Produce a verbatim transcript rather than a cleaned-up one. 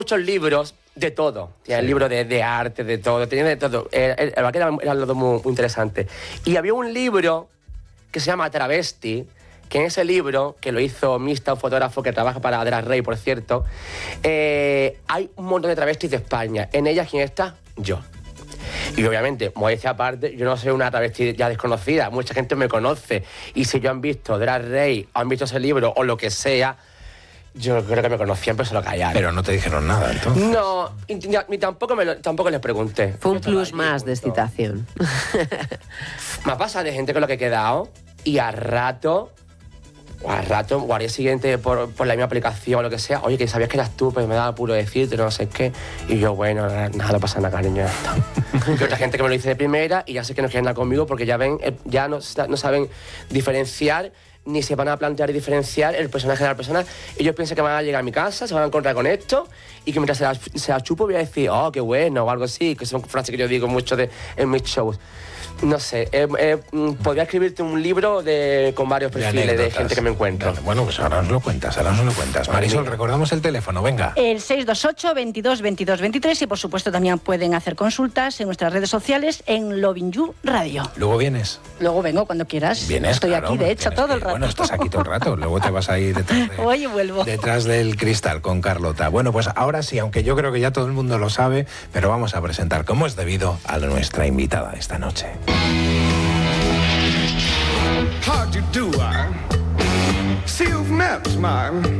muchos libros de todo. Tenía sí. libros de, de arte, de todo, tenía de todo. Era, era, era, era todo muy, muy interesante. Y había un libro que se llama Travesti, que en ese libro, que lo hizo Mista, un fotógrafo que trabaja para Drag Race, por cierto, eh, hay un montón de travestis de España. En ellas, ¿quién está? Yo. Y obviamente, modestia aparte, yo no soy una travesti ya desconocida, mucha gente me conoce. Y si yo han visto Drag Race, o han visto ese libro, o lo que sea, yo creo que me conocían, pero se lo callaron. Pero no te dijeron nada, entonces. No, ni tampoco, me lo, tampoco les pregunté. Fue un plus más de excitación. Me pasa de gente con lo que he quedado y a rato, o a rato, o al día siguiente por, por la misma aplicación o lo que sea, oye, que sabías que eras tú, pues me daba puro decirte, no sé qué. Y yo, bueno, nada, nada pasa nada, cariño, ya está. Y otra gente que me lo dice de primera y ya sé que no quieren andar conmigo porque ya ven, ya no, no saben diferenciar, ni se van a plantear y diferenciar el personaje de la persona. Ellos piensan que van a llegar a mi casa, se van a encontrar con esto y que mientras se la, se la chupo voy a decir, oh, qué bueno, o algo así, que son frases que yo digo mucho de, en mis shows. No sé, eh, eh, podría escribirte un libro de, con varios perfiles de, de gente que me encuentro. Bueno, pues ahora nos lo cuentas, ahora nos lo cuentas. Marisol, recordamos el teléfono, venga. El seis dos ocho, veintidós, veintidós, veintitrés y por supuesto también pueden hacer consultas en nuestras redes sociales en Lovin You Radio. ¿Luego vienes? Luego vengo cuando quieras. Vienes, Estoy claro, aquí, de hecho, todo que, el rato. Bueno, estás aquí todo el rato, luego te vas a ir detrás, de, Oye, vuelvo. detrás del cristal con Carlota. Bueno, pues ahora sí, aunque yo creo que ya todo el mundo lo sabe, pero vamos a presentar como es debido a nuestra invitada esta noche. How'd you do, I? See you've met my